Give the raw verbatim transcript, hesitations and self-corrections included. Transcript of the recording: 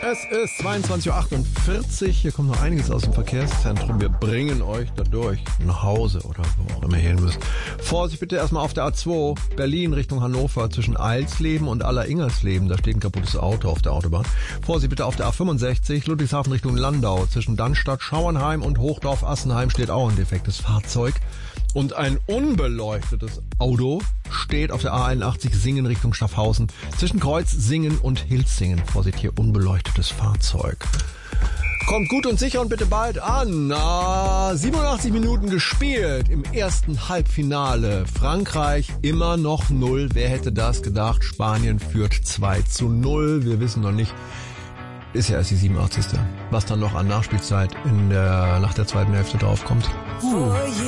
Es ist zweiundzwanzig Uhr achtundvierzig. Hier kommt noch einiges aus dem Verkehrszentrum. Wir bringen euch dadurch nach Hause oder wo auch immer ihr hin müsst. Vorsicht bitte erstmal auf der A zwei Berlin Richtung Hannover zwischen Eilsleben und Aller-Ingersleben. Da steht ein kaputtes Auto auf der Autobahn. Vorsicht bitte auf der A fünfundsechzig Ludwigshafen Richtung Landau zwischen Dannstatt, Schauernheim und Hochdorf-Assenheim steht auch ein defektes Fahrzeug. Und ein unbeleuchtetes Auto steht auf der A einundachtzig Singen Richtung Schaffhausen zwischen Kreuz Singen und Hilsingen. Vorsicht, hier unbeleuchtetes Fahrzeug. Kommt gut und sicher und bitte bald an. Na, siebenundachtzig Minuten gespielt im ersten Halbfinale. Frankreich immer noch null. Wer hätte das gedacht? Spanien führt zwei zu null. Wir wissen noch nicht. Ist ja erst die siebenundachtzigste Was dann noch an Nachspielzeit in der, nach der zweiten Hälfte draufkommt. Uh.